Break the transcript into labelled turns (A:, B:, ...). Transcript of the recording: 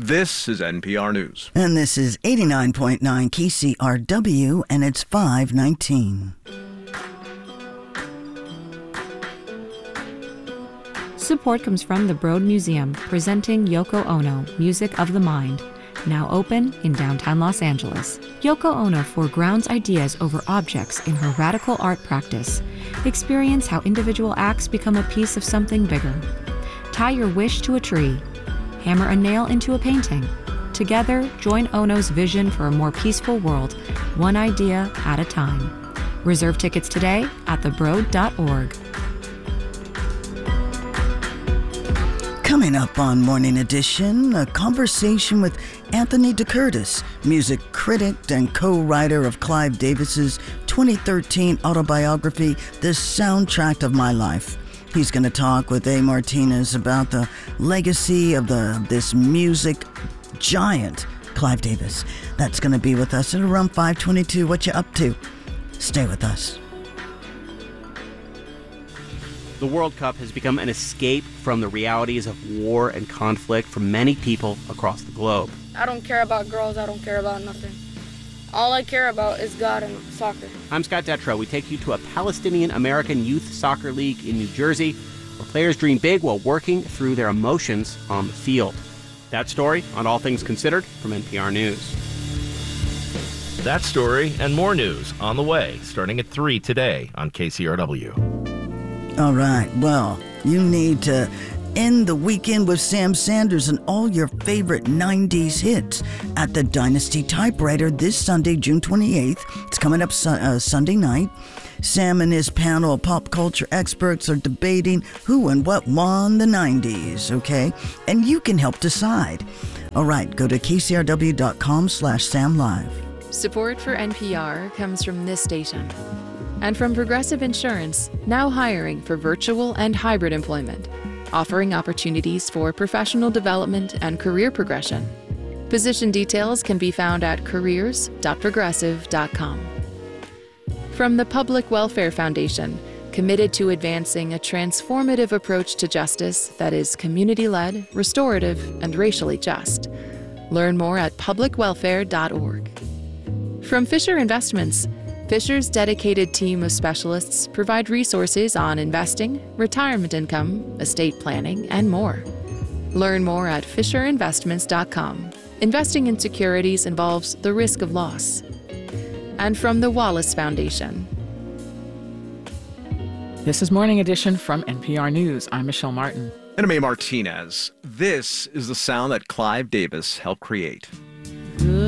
A: This is NPR News.
B: And this is 89.9 KCRW, and it's 5:19.
C: Support comes from the Broad Museum, presenting Yoko Ono, Music of the Mind, now open in downtown Los Angeles. Yoko Ono foregrounds ideas over objects in her radical art practice. Experience how individual acts become a piece of something bigger. Tie your wish to a tree. Hammer a nail into a painting. Together, join Ono's vision for a more peaceful world, one idea at a time. Reserve tickets today at thebroad.org.
B: Coming up on Morning Edition, a conversation with Anthony DeCurtis, music critic and co-writer of Clive Davis's 2013 autobiography, The Soundtrack of My Life. He's going to talk with A. Martinez about the legacy of this music giant, Clive Davis. That's going to be with us at around 5:22. What you up to? Stay with us.
D: The World Cup has become an escape from the realities of war and conflict for many people across the globe.
E: I don't care about girls. I don't care about nothing. All I care about is God and soccer.
D: I'm Scott Detrow. We take you to a Palestinian-American youth soccer league in New Jersey, where players dream big while working through their emotions on the field. That story on All Things Considered from NPR News.
F: That story and more news on the way, starting at 3 today on KCRW.
B: All right, well, you need to end the weekend with Sam Sanders and all your favorite 90s hits at the Dynasty Typewriter this Sunday, June 28th. It's coming up Sunday night. Sam and his panel of pop culture experts are debating who and what won the 90s, okay? And you can help decide. All right, go to kcrw.com/samlive.
G: Support for NPR comes from this station and from Progressive Insurance, now hiring for virtual and hybrid employment, offering opportunities for professional development and career progression. Position details can be found at careers.progressive.com. From the Public Welfare Foundation, committed to advancing a transformative approach to justice that is community-led, restorative, and racially just. Learn more at publicwelfare.org. From Fisher Investments, Fisher's dedicated team of specialists provide resources on investing, retirement income, estate planning, and more. Learn more at FisherInvestments.com. Investing in securities involves the risk of loss. And from the Wallace Foundation.
H: This is Morning Edition from NPR News. I'm Michelle Martin.
A: And I'm A. Martinez. This is the sound that Clive Davis helped create.